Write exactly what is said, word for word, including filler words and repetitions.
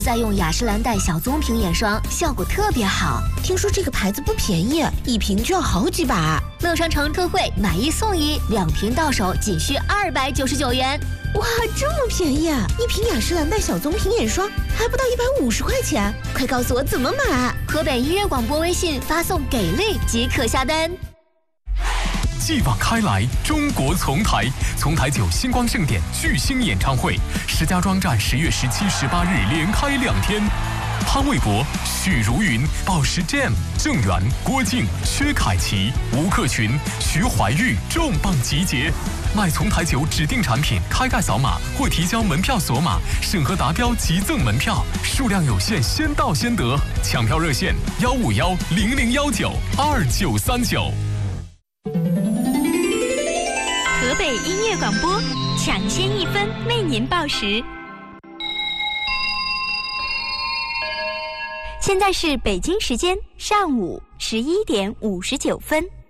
再用雅诗兰黛小棕瓶眼霜，效果特别好。 听说这个牌子不便宜，一瓶就要好几百。 乐商城特惠，买一送一，两瓶到手仅需二百九十九元。 哇，这么便宜啊！一瓶雅诗兰黛小棕瓶眼霜还不到一百五十块钱，快告诉我怎么买！ 河北音乐广播微信发送“给力”即可下单。 继往开来，中国丛台，丛台酒星光盛典巨星演唱会，石家庄站十月十七、十八日连开两天。潘玮柏、许茹芸、宝石 Jam、郑源、郭靖、薛凯琪、吴克群、徐怀钰重磅集结。买丛台酒指定产品，开盖扫码或提交门票锁码，审核达标即赠门票，数量有限，先到先得。抢票热线：幺五幺零零幺九二九三九。 河北音乐广播，抢先一分为您报时。现在是北京时间上午十一点五十九分。